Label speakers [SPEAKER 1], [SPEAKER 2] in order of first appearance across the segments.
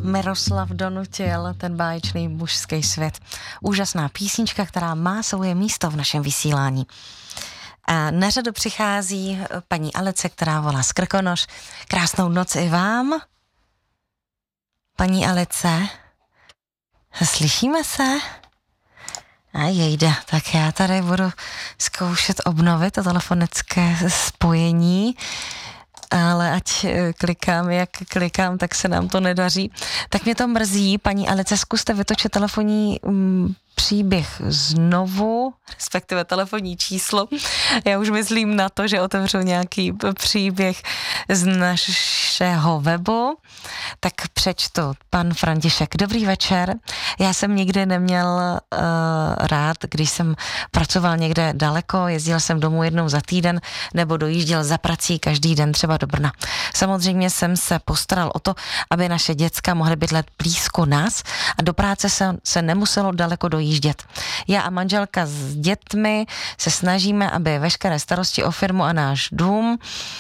[SPEAKER 1] Miroslav donutil, ten báječný mužský svět. Úžasná písnička, která má svoje místo v našem vysílání. A na řadu přichází paní Alice, která volá z Krkonoš. Krásnou noc i vám. Paní Alice, slyšíme se? A jejda, tak já tady budu zkoušet obnovit to telefonické spojení, ale ať klikám, jak klikám, tak se nám to nedaří. Tak mě to mrzí, paní Alice, zkuste vytočit telefonní příběh znovu, respektive telefonní číslo. Já už myslím na to, že otevřu nějaký příběh z našeho webu. Tak přečtu. Pan František. Dobrý večer. Já jsem nikdy neměl rád, když jsem pracoval někde daleko, jezdil jsem domů jednou za týden nebo dojížděl za prací každý den třeba do Brna. Samozřejmě jsem se postaral o to, aby naše děcka mohly bydlet blízko nás a do práce se nemuselo daleko dojíždět. Já a manželka s dětmi se snažíme, aby veškeré starosti o firmu a náš dům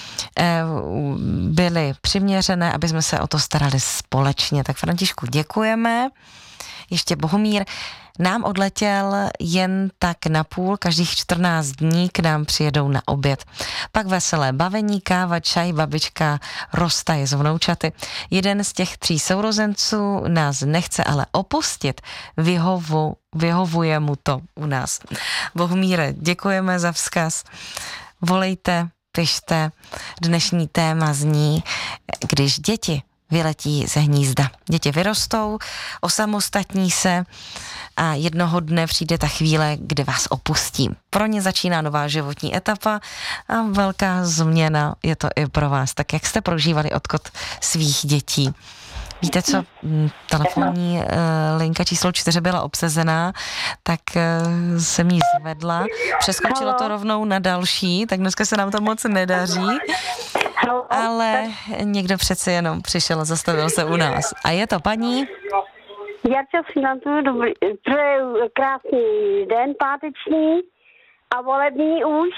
[SPEAKER 1] byly přiměřené, aby jsme se o to starali společně. Tak Františku, děkujeme. Ještě Bohumír. Nám odletěl jen tak na půl, každých 14 dní k nám přijedou na oběd. Pak veselé bavení, káva, čaj, babička roztaje s vnoučaty. Jeden z těch 3 sourozenců nás nechce ale opustit. Vyhovuje mu to u nás. Bohumíre, děkujeme za vzkaz. Volejte, pište. Dnešní téma zní, když děti vyletí ze hnízda. Děti vyrostou, osamostatní se a jednoho dne přijde ta chvíle, kdy vás opustí. Pro ně začíná nová životní etapa a velká změna je to i pro vás. Tak jak jste prožívali odchod svých dětí? Víte co, telefonní linka číslo 4 byla obsazená, tak jsem ji zvedla. Přeskočilo to rovnou na další, tak dneska se nám to moc nedaří. Ale někdo přece jenom přišel a zastavil se u nás. A je to paní?
[SPEAKER 2] Jarča Financu, přeju krásný den páteční a volební už.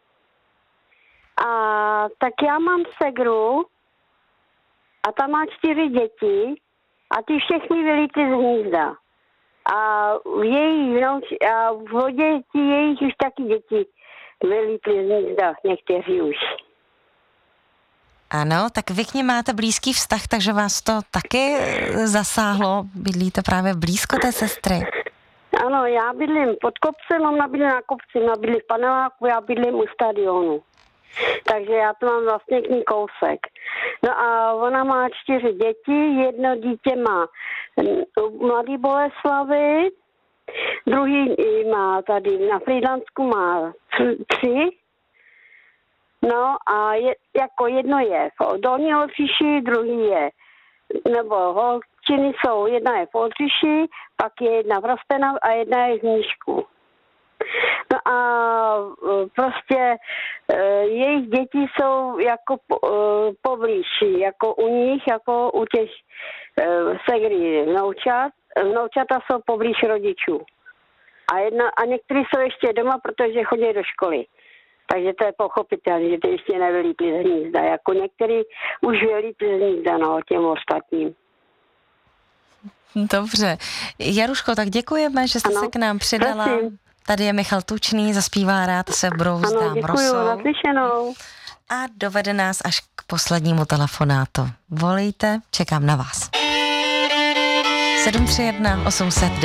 [SPEAKER 2] A tak já mám segru a ta má 4 děti a ty všechny vylítly z hnízda. A v děti jejich už taky děti vylítly z hnízda, někteří už.
[SPEAKER 1] Ano, tak vy k ním máte blízký vztah, takže vás to taky zasáhlo? Bydlíte právě blízko té sestry?
[SPEAKER 2] Ano, já bydlím pod kopcem, ona bydlí na kopci, ona bydlí v paneláku, já bydlím u stadionu. Takže já to mám vlastně k ní kousek. No a ona má 4 děti, jedno dítě má Mladý Boleslavy, druhý má tady na Frýdlansku má 3. No a jako jedno je v Dolní Oldřiši, druhý je, nebo holčiny jsou, jedna je v Oldřiši, pak je jedna v Rostenov a jedna je v Mníšku. No a prostě jejich děti jsou jako poblíž, jako u nich, jako u těch segry vnoučat. Vnoučata jsou poblíž rodičů. A někteří jsou ještě doma, protože chodí do školy. Takže to je pochopitelné, že ty ještě nevylítli z hnízda. Jako některý už vylítli z hnízda, no, těm ostatním.
[SPEAKER 1] Dobře. Jaruško, tak děkujeme, že jste se k nám přidala. Prosím. Tady je Michal Tučný, zaspívá Rád se brouzdám rosou.
[SPEAKER 2] Ano, děkuju, naslyšenou.
[SPEAKER 1] A dovede nás až k poslednímu telefonátu. Volejte, čekám na vás. 731 800